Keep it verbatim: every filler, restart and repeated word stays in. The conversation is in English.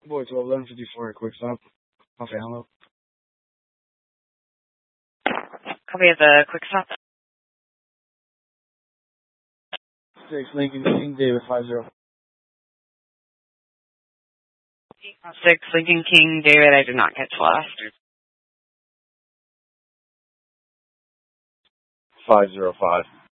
Boy, twelve eleven fifty-four, quick stop. Off Antelope. Copy of the quick stop. Six, Lincoln King, David, five zero. Six, Lincoln King, David, I did not catch last. five zero five.